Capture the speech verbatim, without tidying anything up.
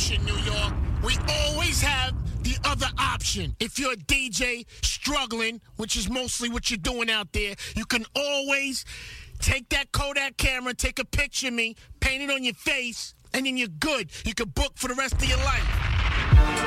option, New York. We always have the other option. If you're a D J struggling, which is mostly what you're doing out there, you can always take that Kodak camera, take a picture of me, paint it on your face, and then you're good. You can book for the rest of your life.